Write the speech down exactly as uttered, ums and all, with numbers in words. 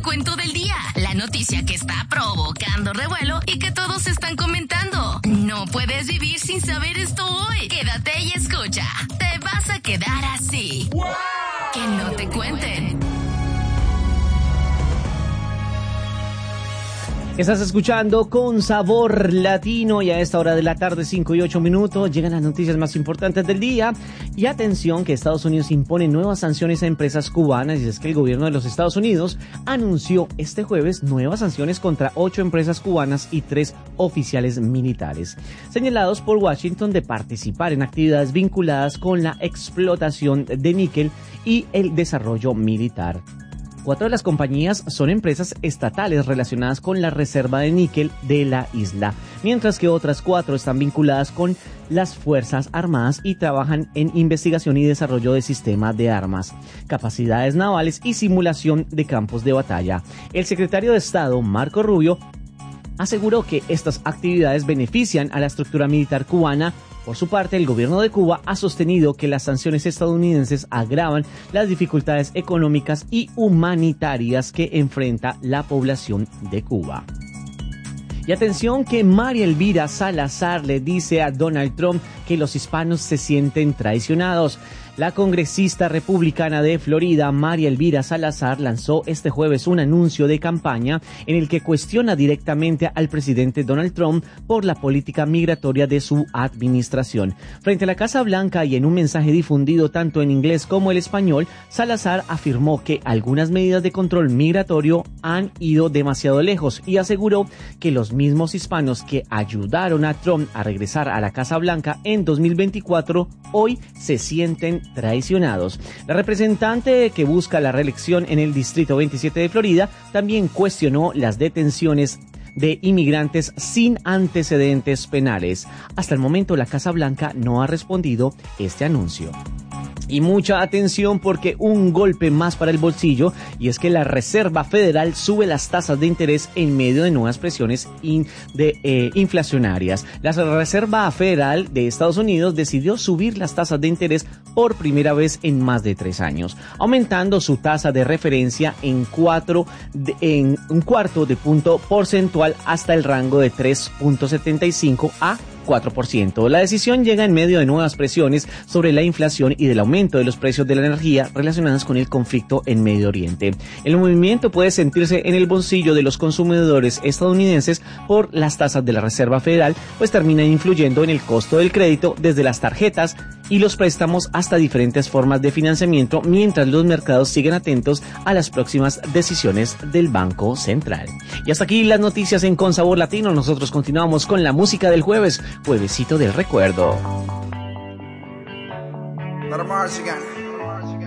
recuento del día, la noticia que está provocando revuelo y que todos están comentando. No puedes vivir sin saber esto hoy. Quédate y escucha. Te vas a quedar así. ¡Wow! Que no te cuenten. Estás escuchando Con Sabor Latino y a esta hora de la tarde, cinco y ocho minutos, llegan las noticias más importantes del día. Y atención que Estados Unidos impone nuevas sanciones a empresas cubanas, y es que el gobierno de los Estados Unidos anunció este jueves nuevas sanciones contra ocho empresas cubanas y tres oficiales militares, señalados por Washington de participar en actividades vinculadas con la explotación de níquel y el desarrollo militar. Cuatro de las compañías son empresas estatales relacionadas con la reserva de níquel de la isla, mientras que otras cuatro están vinculadas con las Fuerzas Armadas y trabajan en investigación y desarrollo de sistemas de armas, capacidades navales y simulación de campos de batalla. El secretario de Estado, Marco Rubio, aseguró que estas actividades benefician a la estructura militar cubana. Por su parte, el gobierno de Cuba ha sostenido que las sanciones estadounidenses agravan las dificultades económicas y humanitarias que enfrenta la población de Cuba. Y atención que María Elvira Salazar le dice a Donald Trump que los hispanos se sienten traicionados. La congresista republicana de Florida, María Elvira Salazar, lanzó este jueves un anuncio de campaña en el que cuestiona directamente al presidente Donald Trump por la política migratoria de su administración. Frente a la Casa Blanca y en un mensaje difundido tanto en inglés como en español, Salazar afirmó que algunas medidas de control migratorio han ido demasiado lejos y aseguró que los mismos hispanos que ayudaron a Trump a regresar a la Casa Blanca en dos mil veinticuatro hoy se sienten traicionados. La representante que busca la reelección en el Distrito veintisiete de Florida también cuestionó las detenciones de inmigrantes sin antecedentes penales. Hasta el momento la Casa Blanca no ha respondido este anuncio. Y mucha atención porque un golpe más para el bolsillo, y es que la Reserva Federal sube las tasas de interés en medio de nuevas presiones in, de, eh, inflacionarias. La Reserva Federal de Estados Unidos decidió subir las tasas de interés por primera vez en más de tres años, aumentando su tasa de referencia en, cuatro de, en un cuarto de punto porcentual hasta el rango de tres punto setenta y cinco a cuatro por ciento. La decisión llega en medio de nuevas presiones sobre la inflación y del aumento de los precios de la energía relacionadas con el conflicto en Medio Oriente. El movimiento puede sentirse en el bolsillo de los consumidores estadounidenses por las tasas de la Reserva Federal, pues terminan influyendo en el costo del crédito desde las tarjetas y los préstamos hasta diferentes formas de financiamiento, mientras los mercados siguen atentos a las próximas decisiones del Banco Central. Y hasta aquí las noticias en Con Sabor Latino. Nosotros continuamos con la música del jueves, Juevesito del Recuerdo.